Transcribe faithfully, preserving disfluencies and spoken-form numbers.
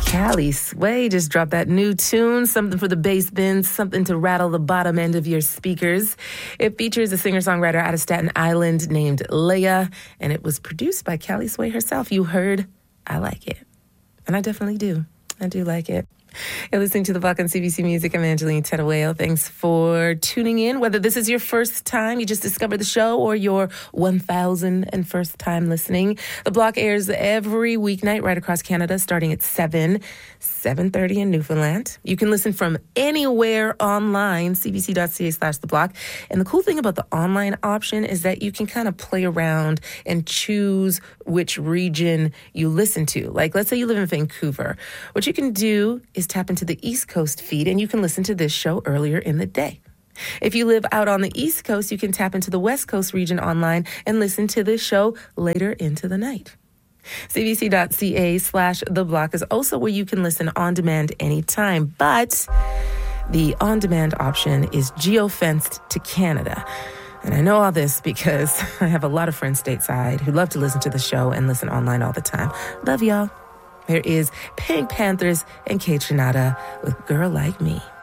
Cali Sway just dropped that new tune, something for the bass bins, something to rattle the bottom end of your speakers. It features a singer-songwriter out of Staten Island named Leia, and it was produced by Cali Sway herself. You heard, I like it. And I definitely do. I do like it. You're listening to The Block on C B C Music. I'm Angeline Teruel. Thanks for tuning in. Whether this is your first time, you just discovered the show, or your one thousand and first time listening, The Block airs every weeknight right across Canada, starting at seven, seven thirty in Newfoundland. You can listen from anywhere online, cbc.ca slash The Block. And the cool thing about the online option is that you can kind of play around and choose which region you listen to. Like, let's say you live in Vancouver. What you can do is tap into the East Coast feed, and you can listen to this show earlier in the day. If you live out on the East Coast, you can tap into the West Coast region online and listen to this show later into the night. cbc.ca slash The Block is also where you can listen on demand anytime, but the on-demand option is geo-fenced to Canada. And I know all this because I have a lot of friends stateside who love to listen to the show and listen online all the time. Love y'all. There is Pink Panthers and Kate Trinata with Girl Like Me.